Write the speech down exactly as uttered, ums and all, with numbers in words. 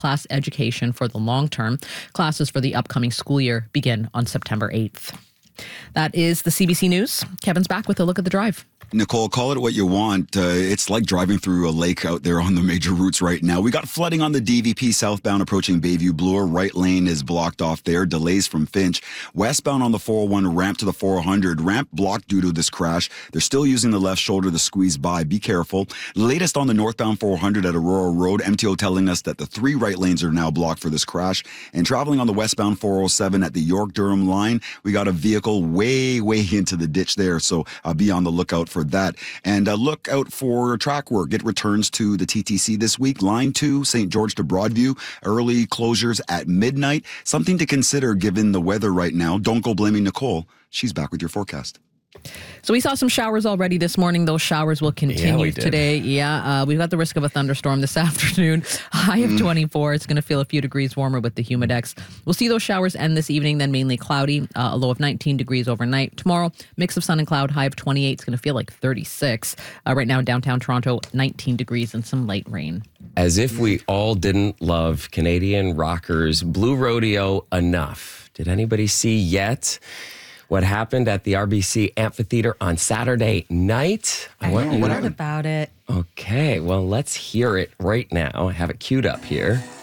class education for the long term. Classes for the upcoming school year begin on September eighth. That is the C B C News. Kevin's back with a look at the drive. Nicole, call it what you want. Uh, it's like driving through a lake out there on the major routes right now. We got flooding on the D V P southbound approaching Bayview Bloor. Right lane is blocked off there. Delays from Finch. Westbound on the four oh one ramp to the four hundred. Ramp blocked due to this crash. They're still using the left shoulder to squeeze by. Be careful. Latest on the northbound four hundred at Aurora Road. M T O telling us that the three right lanes are now blocked for this crash. And traveling on the westbound four oh seven at the York-Durham line, we got a vehicle way, way into the ditch there. So uh, be on the lookout for that. And uh, look out for track work. It returns to the T T C this week. Line two, Saint George to Broadview. Early closures at midnight. Something to consider given the weather right now. Don't go blaming Nicole. She's back with your forecast. So we saw some showers already this morning. Those showers will continue yeah, today. Yeah, uh, we've got the risk of a thunderstorm this afternoon. High of mm. twenty-four. It's going to feel a few degrees warmer with the humidex. We'll see those showers end this evening, then mainly cloudy. Uh, a low of nineteen degrees overnight. Tomorrow, mix of sun and cloud. High of twenty-eight. It's going to feel like thirty-six. Uh, right now in downtown Toronto, nineteen degrees and some light rain. As if we all didn't love Canadian rockers Blue Rodeo enough. Did anybody see yet what happened at the R B C Amphitheater on Saturday night? I haven't heard about it. Okay, well, let's hear it right now. I have it queued up here.